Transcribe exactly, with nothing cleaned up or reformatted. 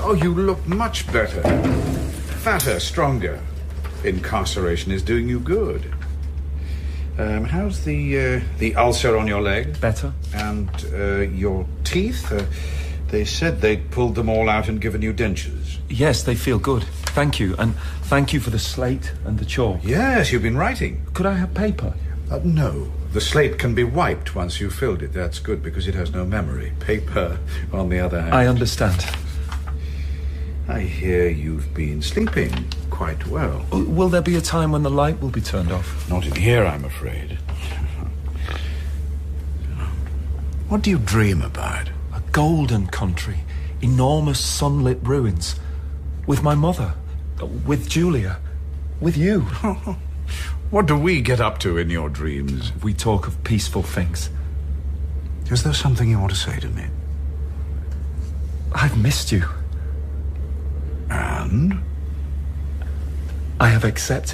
Oh, you look much better. Fatter, stronger. Incarceration is doing you good. Um, how's the uh, the ulcer on your leg? Better. And uh, your teeth? Uh, they said they'd pulled them all out and given you dentures. Yes, they feel good. Thank you. And thank you for the slate and the chalk. Yes, you've been writing. Could I have paper? Uh, no. The slate can be wiped once you've filled it. That's good because it has no memory. Paper, on the other hand... I understand. I hear you've been sleeping quite well. Will there be a time when the light will be turned off? Not in here, I'm afraid. What do you dream about? A golden country. Enormous sunlit ruins. With my mother. With Julia. With you. What do we get up to in your dreams? We talk of peaceful things. Is there something you want to say to me? I've missed you. And? I have accepted